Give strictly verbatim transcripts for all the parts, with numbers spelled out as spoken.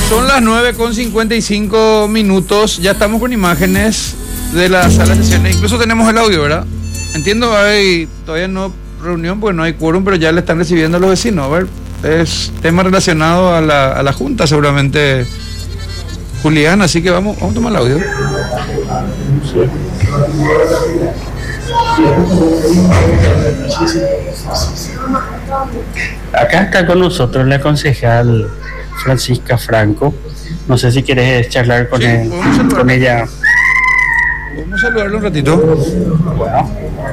Son las nueve con cincuenta y cinco minutos. Ya estamos con imágenes de la sala de sesiones. Incluso tenemos el audio, ¿verdad? Entiendo, hay todavía no reunión porque no hay quórum, pero ya le están recibiendo a los vecinos. A ver, es tema relacionado a la, a la junta, seguramente, Julián. Así que vamos, vamos a tomar el audio. Acá está con nosotros la concejal Francisca Franco. No sé si quieres charlar con, sí, él, con ella. Vamos a saludarle un ratito. Bueno.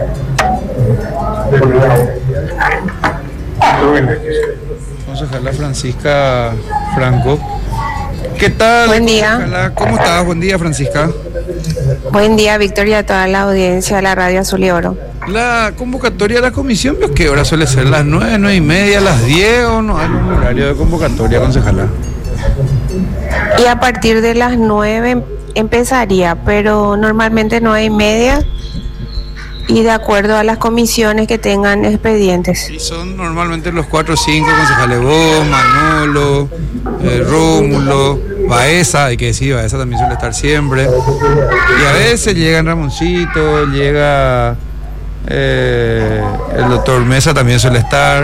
Concejala Francisca Franco. ¿Qué tal? Buen día. Concejala? ¿Cómo estás? Buen día, Francisca. Buen día, Víctor, y a toda la audiencia de la radio Azul y Oro. La convocatoria de la comisión, ¿qué hora suele ser? ¿Las nueve, nueve y media, las diez o no hay un horario de convocatoria, concejala? Y a partir de las nueve empezaría, pero normalmente nueve y media y de acuerdo a las comisiones que tengan expedientes. Y son normalmente los cuatro o cinco concejales, vos, Manolo, eh, Rómulo, Baeza, hay que decir, Baeza también suele estar siempre. Y a veces llegan Ramoncito, llega eh, el doctor Mesa también suele estar.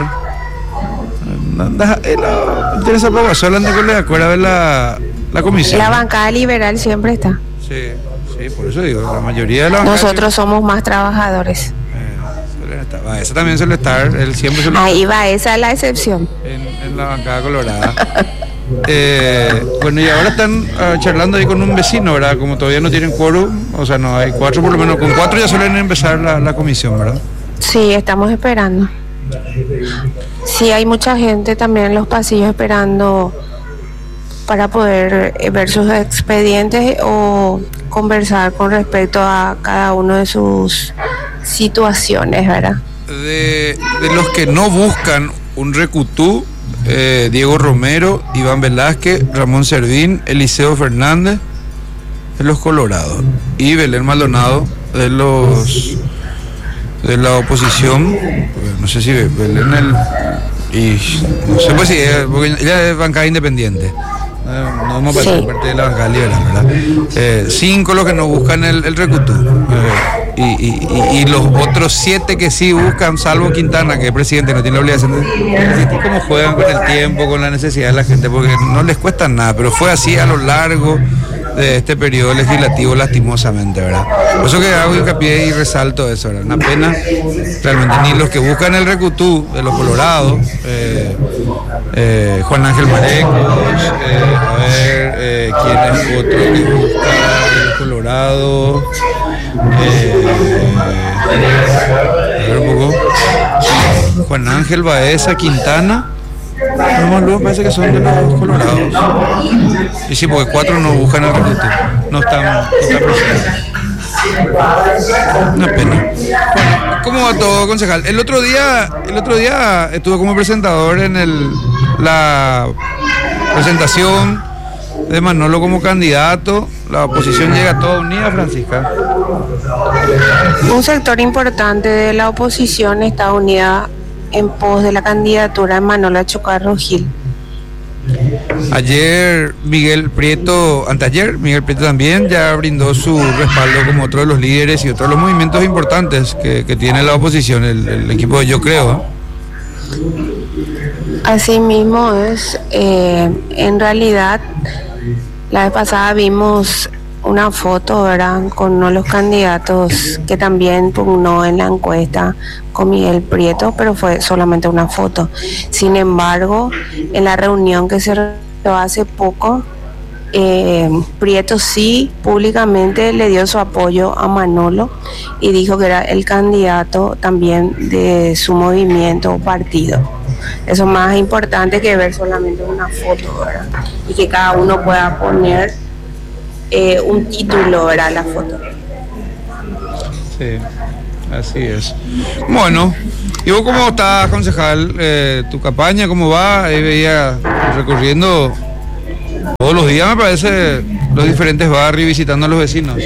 Interesa poco, solo ande con la acuerda de la, la comisión. La bancada liberal siempre está. Sí, sí, por eso digo, la mayoría de la bancada. Nosotros somos más trabajadores. Eh, Baeza también suele estar, él siempre suele Ahí va, esa es la excepción. En, en la bancada colorada. eh, bueno, y ahora están uh, charlando ahí con un vecino, ¿verdad? Como todavía no tienen quórum, o sea, no hay cuatro, por lo menos con cuatro ya suelen empezar la, la comisión, ¿verdad? Sí, estamos esperando. Sí, hay mucha gente también en los pasillos esperando para poder ver sus expedientes o conversar con respecto a cada uno de sus situaciones, ¿verdad? De, de los que no buscan un recutú, eh, Diego Romero, Iván Velázquez, Ramón Servín, Eliseo Fernández, de los Colorados, y Belén Maldonado, de los de la oposición, no sé si Belén el, y no sé pues si es, porque ella es bancada independiente. No, no me parece, sí, parte de la bancada liberal, ¿verdad? Eh, cinco los que no buscan el, el recutú. Eh, y, y, y, y los otros siete que sí buscan, salvo Quintana, que es presidente, no tiene la obligación de cómo juegan con el tiempo, con la necesidad de la gente, porque no les cuesta nada, pero fue así a lo largo de este periodo legislativo, lastimosamente, ¿verdad? Por eso que hago hincapié y resalto eso, ¿verdad? Una pena, realmente, ni los que buscan el recutú de los Colorados, eh, eh, Juan Ángel Marecos, eh, a ver, eh, quién es otro que busca el Colorado, eh, a ver un poco, Juan Ángel Baeza, Quintana. No, luego parece que son de los Colorados. Y sí, porque cuatro no buscan el recutú, no están, no están presentes. Una pena. Bueno, ¿cómo va todo, concejal? El otro día, el otro día estuve como presentador en el la presentación de Manolo como candidato. La oposición llega toda unida, Francisca. Un sector importante de la oposición está unida en pos de la candidatura de Manolo Chocarro Gil. Ayer Miguel Prieto, anteayer Miguel Prieto también ya brindó su respaldo como otro de los líderes y otro de los movimientos importantes que, que tiene la oposición, el, el equipo de Yo Creo. Así mismo es, eh, en realidad la vez pasada vimos una foto, ¿verdad?, con uno de los candidatos que también pugnó en la encuesta con Miguel Prieto, pero fue solamente una foto. Sin embargo, en la reunión que se realizó hace poco, eh, Prieto sí públicamente le dio su apoyo a Manolo y dijo que era el candidato también de su movimiento o partido. Eso es más importante que ver solamente una foto, ¿verdad?, y que cada uno pueda poner Eh, un título, ¿verdad?, la foto. Sí, así es. Bueno, ¿y vos cómo estás, concejal? Eh, ¿Tu campaña cómo va? Ahí veía recorriendo todos los días, me parece, los diferentes barrios, visitando a los vecinos.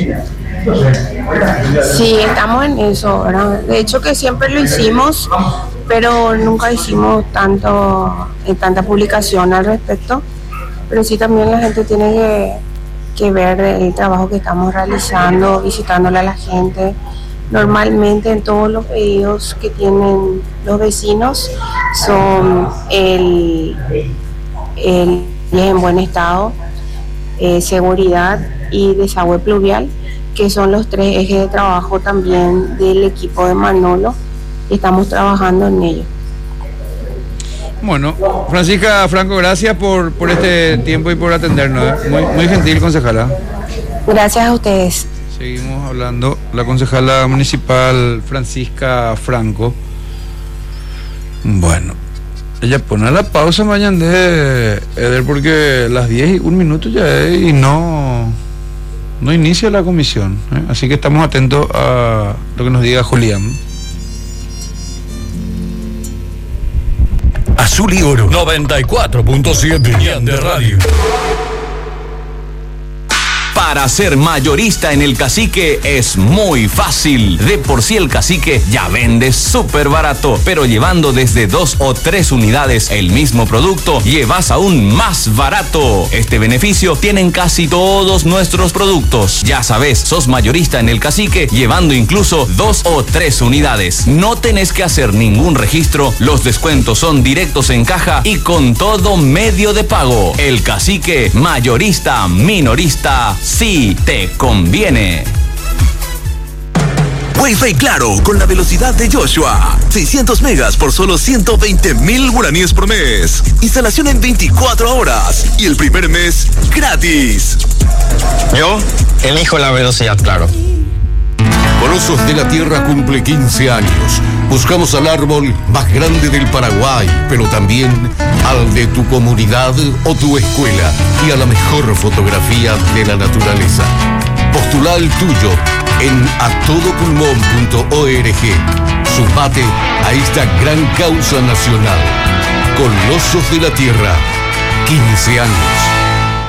Sí, estamos en eso, ¿verdad? De hecho que siempre lo hicimos, pero nunca hicimos tanto, eh, tanta publicación al respecto. pero sí también la gente tiene que, que ver el trabajo que estamos realizando, visitándole a la gente. Normalmente en todos los pedidos que tienen los vecinos son el, el en buen estado, eh, seguridad y desagüe pluvial, que son los tres ejes de trabajo también del equipo de Manolo, y estamos trabajando en ello. Bueno, Francisca Franco, gracias por, por este tiempo y por atendernos, ¿eh? Muy, muy gentil, concejala. Gracias a ustedes. Seguimos hablando, la concejala municipal Francisca Franco. Bueno, ella pone la pausa mañana de Eder, porque las diez y un minuto ya es y no, no inicia la comisión, ¿eh? Así que estamos atentos a lo que nos diga Julián. Azul y Oro noventa y cuatro punto siete de radio. Para ser mayorista en El Cacique es muy fácil. De por sí El Cacique ya vende súper barato, pero llevando desde dos o tres unidades el mismo producto, llevas aún más barato. Este beneficio tienen casi todos nuestros productos. Ya sabes, sos mayorista en El Cacique llevando incluso dos o tres unidades. No tenés que hacer ningún registro, los descuentos son directos en caja y con todo medio de pago. El Cacique, mayorista, minorista, sí te conviene. Wi-Fi Claro, con la velocidad de Joshua. seiscientos megas por solo ciento veinte mil guaraníes por mes. Instalación en veinticuatro horas. Y el primer mes gratis. Yo elijo la velocidad Claro. Colosos de la Tierra cumple quince años. Buscamos al árbol más grande del Paraguay, pero también al de tu comunidad o tu escuela y a la mejor fotografía de la naturaleza. Postula el tuyo en a todo pulmón punto org. Sumate a esta gran causa nacional. Colosos de la Tierra, quince años.